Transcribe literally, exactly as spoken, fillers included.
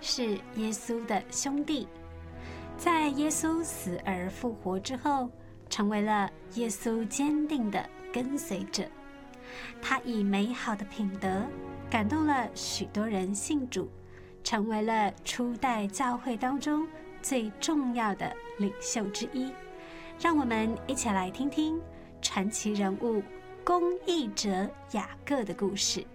是耶稣的兄弟，在耶稣死而复活之后，成为了耶稣坚定的跟随者。他以美好的品德感动了许多人信主，成为了初代教会当中最重要的领袖之一。让我们一起来听听传奇人物公义者雅各的故事。